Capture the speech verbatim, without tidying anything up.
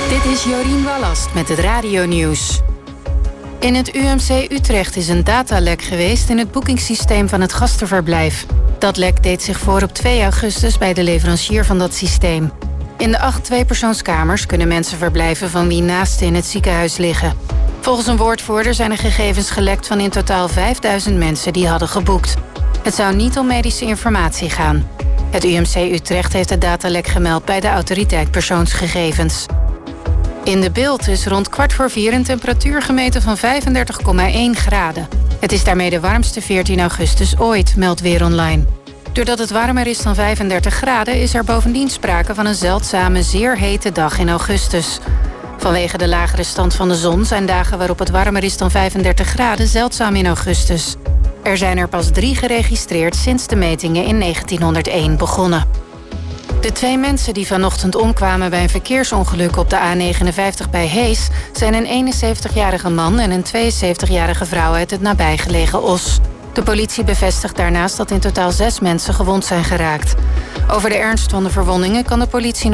Dit is Jorien Wallast met het radionieuws. In het U M C Utrecht is een datalek geweest in het boekingssysteem van het gastenverblijf. Dat lek deed zich voor op twee augustus bij de leverancier van dat systeem. In de acht tweepersoonskamers kunnen mensen verblijven van wie naasten in het ziekenhuis liggen. Volgens een woordvoerder zijn er gegevens gelekt van in totaal vijfduizend mensen die hadden geboekt. Het zou niet om medische informatie gaan. Het U M C Utrecht heeft het datalek gemeld bij de autoriteit persoonsgegevens. In De Bilt is rond kwart voor vier een temperatuur gemeten van vijfendertig komma één graden. Het is daarmee de warmste veertien augustus ooit, meldt Weer Online. Doordat het warmer is dan vijfendertig graden is er bovendien sprake van een zeldzame, zeer hete dag in augustus. Vanwege de lagere stand van de zon zijn dagen waarop het warmer is dan vijfendertig graden zeldzaam in augustus. Er zijn er pas drie geregistreerd sinds de metingen in negentienhonderdéén begonnen. De twee mensen die vanochtend omkwamen bij een verkeersongeluk op de A negenenvijftig bij Hees zijn een eenenzeventigjarige man en een tweeënzeventigjarige vrouw uit het nabijgelegen Os. De politie bevestigt daarnaast dat in totaal zes mensen gewond zijn geraakt. Over de ernst van de verwondingen kan de politie nog